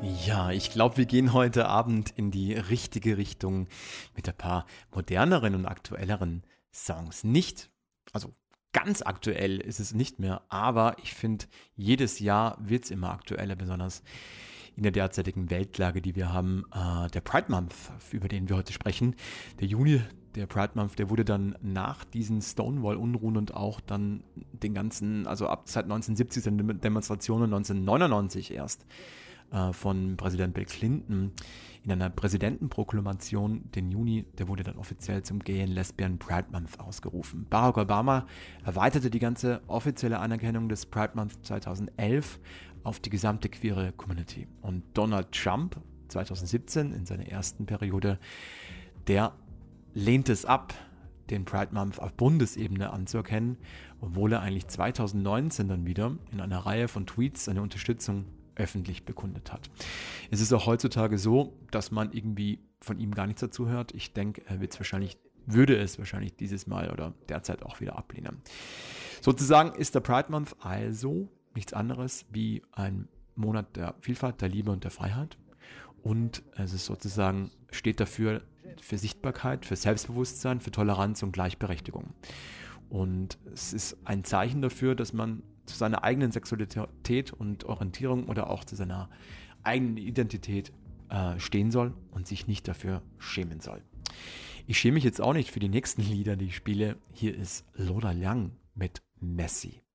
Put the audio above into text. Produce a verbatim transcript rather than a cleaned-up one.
Ja, ich glaube, wir gehen heute Abend in die richtige Richtung mit ein paar moderneren und aktuelleren Songs. Nicht, also ganz aktuell ist es nicht mehr, aber ich finde, jedes Jahr wird es immer aktueller, besonders in der derzeitigen Weltlage, die wir haben. Äh, der Pride Month, über den wir heute sprechen, der Juni, der Pride Month, der wurde dann nach diesen Stonewall-Unruhen und auch dann den ganzen, also ab seit neunzehnhundertsiebzig, den Demonstrationen neunzehnhundertneunundneunzig erst, äh, von Präsident Bill Clinton in einer Präsidentenproklamation, den Juni, der wurde dann offiziell zum Gay and Lesbian Pride Month ausgerufen. Barack Obama erweiterte die ganze offizielle Anerkennung des Pride Month zweitausendelf auf die gesamte queere Community. Und Donald Trump zweitausendsiebzehn in seiner ersten Periode, der lehnte es ab, den Pride Month auf Bundesebene anzuerkennen, obwohl er eigentlich zweitausendneunzehn dann wieder in einer Reihe von Tweets seine Unterstützung öffentlich bekundet hat. Es ist auch heutzutage so, dass man irgendwie von ihm gar nichts dazu hört. Ich denke, er wird es wahrscheinlich, würde es wahrscheinlich dieses Mal oder derzeit auch wieder ablehnen. Sozusagen ist der Pride Month also nichts anderes wie ein Monat der Vielfalt, der Liebe und der Freiheit. Und es ist sozusagen, steht dafür für Sichtbarkeit, für Selbstbewusstsein, für Toleranz und Gleichberechtigung. Und es ist ein Zeichen dafür, dass man zu seiner eigenen Sexualität und Orientierung oder auch zu seiner eigenen Identität äh, stehen soll und sich nicht dafür schämen soll. Ich schäme mich jetzt auch nicht für die nächsten Lieder, die ich spiele. Hier ist Lola Young mit Messy.